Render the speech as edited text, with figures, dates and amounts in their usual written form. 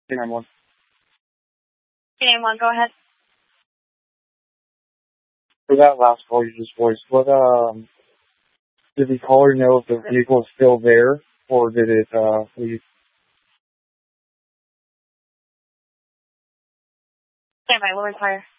911. Name one, go ahead. For that last call you just voiced, did the caller know if the vehicle is still there, or did it leave? Stand by, we'll require.